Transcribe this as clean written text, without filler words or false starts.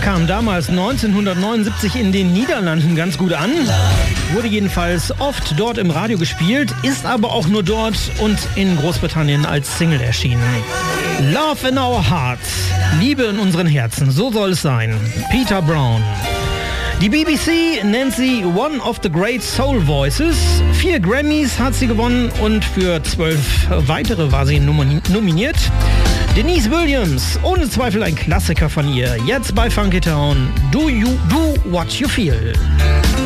kam damals 1979 in den Niederlanden ganz gut an, wurde jedenfalls oft dort im Radio gespielt, ist aber auch nur dort und in Großbritannien als Single erschienen. Love in Our Hearts, Liebe in unseren Herzen, so soll es sein. Peter Brown. Die BBC nennt sie One of the Great Soul Voices. 4 Grammys hat sie gewonnen und für 12 weitere war sie nominiert. Denise Williams, ohne Zweifel ein Klassiker von ihr. Jetzt bei Funky Town. Do What You Feel.